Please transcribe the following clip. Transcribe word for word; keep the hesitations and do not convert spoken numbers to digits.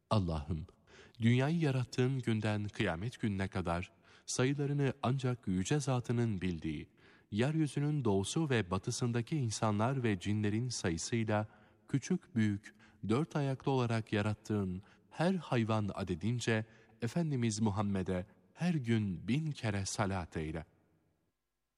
Allah'ım, dünyayı yarattığın günden kıyamet gününe kadar sayılarını ancak yüce zatının bildiği, yeryüzünün doğusu ve batısındaki insanlar ve cinlerin sayısıyla küçük büyük dört ayaklı olarak yarattığın her hayvan adedince Efendimiz Muhammed'e her gün bin kere salat eyle.